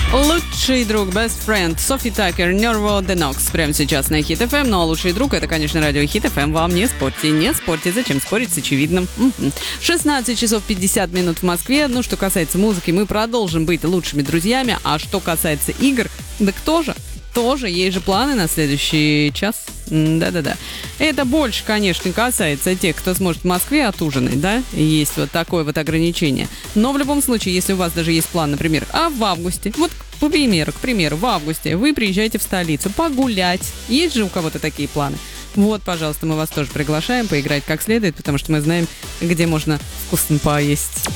Лучший друг, best friend, Софи Такер, Nervo de Nox. Прямо сейчас на Хит FM. Ну а лучший друг — это, конечно, радио Хит FM. Вам не спорьте, не спорьте. Зачем спорить с очевидным? 16 часов 50 минут в Москве. Ну, что касается музыки, мы продолжим быть лучшими друзьями. А что касается игр, да кто же? Тоже есть же планы на следующий час. Да-да-да. Это больше, конечно, касается тех, кто сможет в Москве отужинать, да? Есть вот такое вот ограничение. Но в любом случае, если у вас даже есть план, например, в августе, вот к примеру, в августе вы приезжаете в столицу погулять. Есть же у кого-то такие планы? Вот, пожалуйста, мы вас тоже приглашаем поиграть как следует, потому что мы знаем, где можно вкусно поесть.